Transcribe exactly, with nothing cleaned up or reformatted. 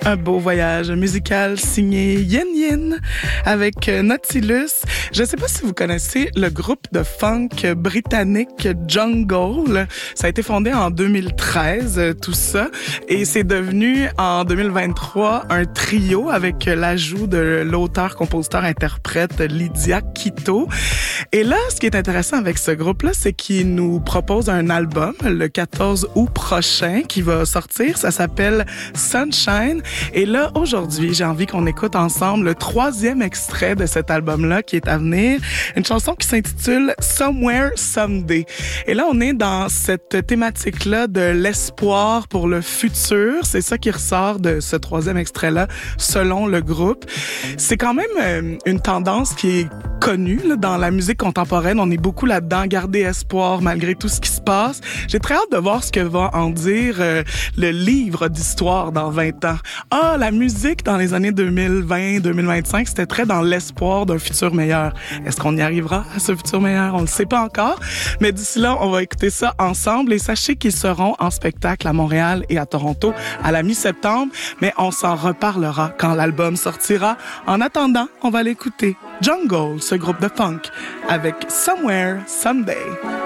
Un beau voyage musical signé Yin Yin avec Nautilus. Je ne sais pas si vous connaissez le groupe de funk britannique Jungle. Ça a été fondé en deux mille treize, tout ça. Et c'est devenu en deux mille vingt-trois un trio avec l'ajout de l'auteur, compositeur, interprète Lydia Quito. Et là, ce qui est intéressant avec ce groupe-là, c'est qu'il nous propose un album le quatorze août prochain qui va sortir. Ça s'appelle Sunshine. Et là, aujourd'hui, j'ai envie qu'on écoute ensemble le troisième extrait de cet album-là qui est à venir. Une chanson qui s'intitule Somewhere Someday. Et là, on est dans cette thématique-là de l'espoir pour le futur. C'est ça qui ressort de ce troisième extrait-là, selon le groupe. C'est quand même euh, une tendance qui est connue là, dans la musique contemporaine. On est beaucoup là-dedans, garder espoir malgré tout ce qui se passe. J'ai très hâte de voir ce que va en dire euh, le livre d'histoire dans vingt ans. Ah, la musique dans les années deux mille vingt deux mille vingt-cinq, c'était très dans l'espoir d'un futur meilleur. Est-ce qu'on y arrivera à ce futur meilleur? On ne le sait pas encore. Mais d'ici là, on va écouter ça ensemble. Et sachez qu'ils seront en spectacle à Montréal et à Toronto à la mi-septembre. Mais on s'en reparlera quand l'album sortira. En attendant, on va l'écouter. Jungle, ce groupe de funk, avec Somewhere Someday.